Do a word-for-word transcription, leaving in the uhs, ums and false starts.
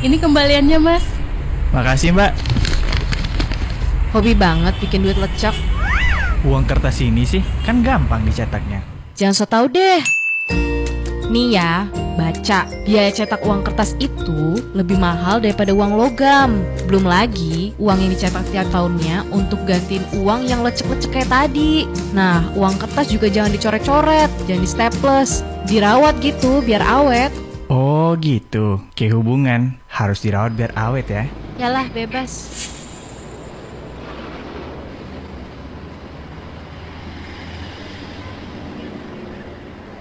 Ini kembaliannya, Mas. Makasih, Mbak. Hobi banget bikin duit lecek. Uang kertas ini sih kan gampang dicetaknya. Jangan so tau deh. Nih ya, baca. Biaya cetak uang kertas itu lebih mahal daripada uang logam. Belum lagi uang yang dicetak tiap tahunnya untuk gantiin uang yang lecek-lecek kayak tadi. Nah, uang kertas juga jangan dicoret-coret, jangan di staples, dirawat gitu biar awet. Oh gitu, kayak hubungan harus dirawat biar awet ya. Yalah, bebas.